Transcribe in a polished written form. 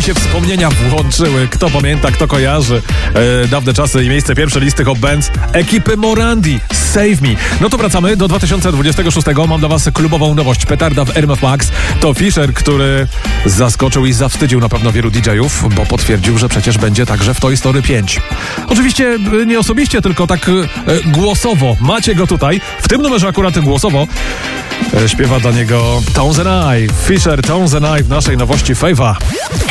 się wspomnienia włączyły. Kto pamięta, kto kojarzy dawne czasy i miejsce pierwsze listy Hot Bands ekipy Morandi, Save Me. No to wracamy do 2026. Mam dla was klubową nowość. Petarda w RMF Max. To Fisher, który zaskoczył i zawstydził na pewno wielu DJ-ów, bo potwierdził, że przecież będzie także w Toy Story 5. Oczywiście nie osobiście, tylko tak głosowo. Macie go tutaj. W tym numerze akurat głosowo śpiewa dla niego Tones and I. Fisher, Tones and I w naszej nowości Fave'a.